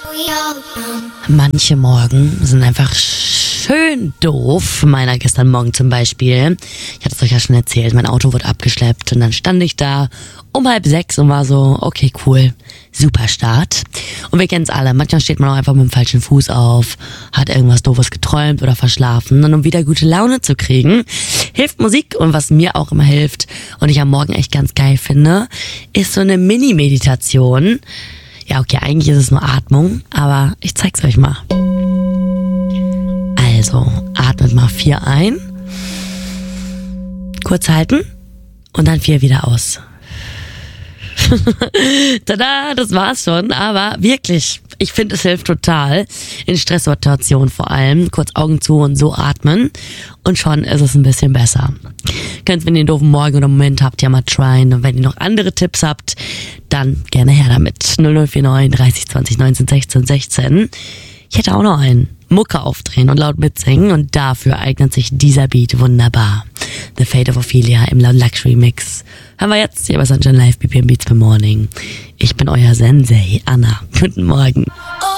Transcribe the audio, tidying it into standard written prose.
Manche Morgen sind einfach schön doof. Meiner gestern Morgen zum Beispiel. Ich hatte es euch ja schon erzählt, mein Auto wurde abgeschleppt und dann stand ich da um 5:30 und war so, okay, cool, super Start. Und wir kennen es alle, manchmal steht man auch einfach mit dem falschen Fuß auf, hat irgendwas Doofes geträumt oder verschlafen. Und um wieder gute Laune zu kriegen, hilft Musik. Und was mir auch immer hilft und ich am Morgen echt ganz geil finde, ist so eine Mini-Meditation. Ja, okay, eigentlich ist es nur Atmung, aber ich zeig's euch mal. Also, atmet mal 4 ein, kurz halten und dann 4 wieder aus. Tada, das war's schon, aber wirklich, ich finde, es hilft total. In Stresssituationen vor allem, kurz Augen zu und so atmen und schon ist es ein bisschen besser. Könnt, wenn ihr einen doofen Morgen oder Moment habt, ja mal tryen. Und wenn ihr noch andere Tipps habt, dann gerne her damit. 0049 30 20 19 16 16. Ich hätte auch noch einen. Mucke aufdrehen und laut mitsingen und dafür eignet sich dieser Beat wunderbar. The Fate of Ophelia im Luxury Mix. Hören wir jetzt hier bei Sunshine Live, BPM Beats per Morning. Ich bin euer Sensei, Anna. Guten Morgen.